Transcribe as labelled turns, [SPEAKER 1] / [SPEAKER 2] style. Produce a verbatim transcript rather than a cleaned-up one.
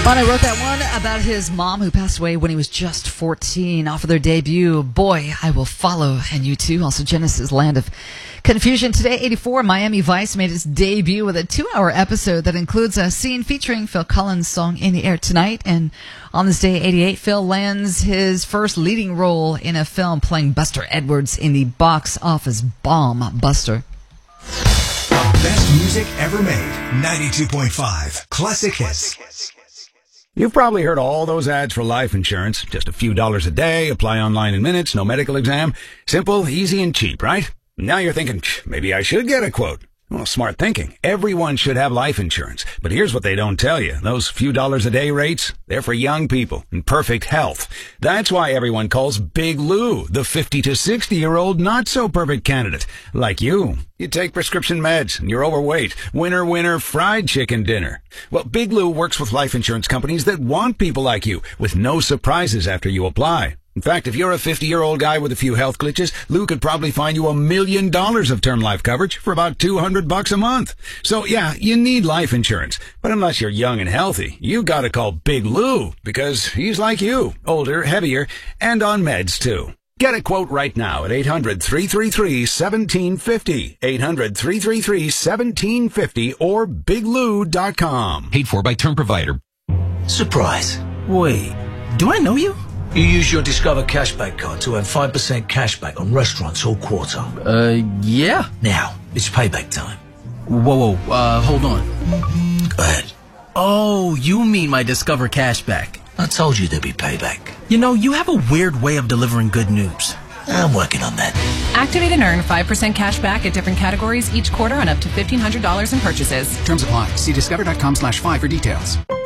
[SPEAKER 1] Bono wrote that one about his mom who passed away when he was just fourteen off of their debut, Boy, I Will Follow, and U two, also Genesis, Land of Confusion. Today, eighty-four, Miami Vice made its debut with a two-hour episode that includes a scene featuring Phil Collins' song In the Air Tonight. And on this day, eighty-eight, Phil lands his first leading role in a film, playing Buster Edwards in the box office bomb Buster.
[SPEAKER 2] Best music ever made, ninety-two point five Classic Hits.
[SPEAKER 3] You've probably heard all those ads for life insurance. Just a few dollars a day, apply online in minutes, no medical exam. Simple, easy, and cheap, right? Now you're thinking, maybe I should get a quote. Well, smart thinking. Everyone should have life insurance. But here's what they don't tell you. Those few dollars a day rates, they're for young people in perfect health. That's why everyone calls Big Lou the fifty to sixty-year-old not-so-perfect candidate. Like you. You take prescription meds and you're overweight. Winner, winner, fried chicken dinner. Well, Big Lou works with life insurance companies that want people like you with no surprises after you apply. In fact, if you're a fifty-year-old guy with a few health glitches, Lou could probably find you a million dollars of term life coverage for about two hundred bucks a month. So yeah, you need life insurance. But unless you're young and healthy, you gotta call Big Lou because he's like you, older, heavier, and on meds too. Get a quote right now at eight hundred, three three three, one seven five zero, eight hundred, three three three, one seven five zero, or big lou dot com.
[SPEAKER 4] Paid for by term provider.
[SPEAKER 5] Surprise.
[SPEAKER 6] Wait, do I know you?
[SPEAKER 5] You use your Discover Cashback card to earn five percent cashback on restaurants all quarter.
[SPEAKER 6] Uh, yeah.
[SPEAKER 5] Now, it's payback time.
[SPEAKER 6] Whoa, whoa, uh, hold on.
[SPEAKER 5] Go ahead.
[SPEAKER 6] Oh, you mean my Discover Cashback.
[SPEAKER 5] I told you there'd be payback.
[SPEAKER 6] You know, you have a weird way of delivering good news.
[SPEAKER 5] I'm working on that.
[SPEAKER 7] Activate and earn five percent cash back at different categories each quarter on up to fifteen hundred dollars in purchases.
[SPEAKER 4] Terms apply. See discover dot com slash five for details.